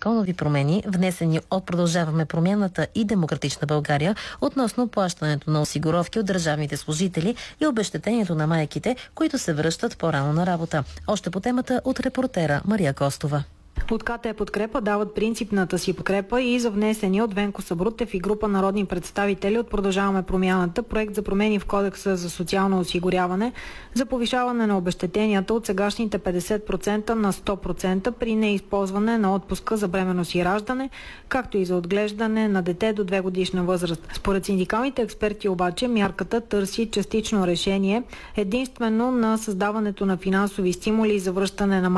законови промени, внесени от Продължаваме промяната и Демократична България, относно плащането на осигуровки от държавните служители и обезщетението на майките, които се връщат по-рано на работа. Още по темата от репортера Мария Костова. От КТ Подкрепа дават принципната си подкрепа и за внесения от Венко Сабрутев и група народни представители от Продължаваме промяната проект за промени в Кодекса за социално осигуряване за повишаване на обезщетенията от сегашните 50% на 100% при неизползване на отпуска за бременност и раждане, както и за отглеждане на дете до 2-годишна възраст. Според синдикалните експерти обаче мярката търси частично решение единствено на създаването на финансови стимули за връщане на